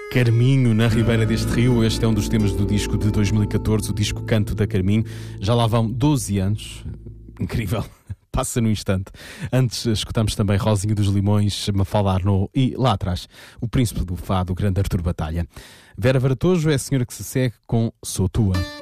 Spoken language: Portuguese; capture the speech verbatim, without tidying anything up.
Carminho, na Ribeira deste Rio. Este é um dos temas do disco de dois mil e catorze, o disco Canto da Carminho. Já lá vão doze anos. Incrível. Passa no instante. Antes escutamos também Rosinha dos Limões, Mafalda Arnaud e lá atrás o príncipe do fado, o grande Artur Batalha. Vera Varatojo é a senhora que se segue com Sou Tua.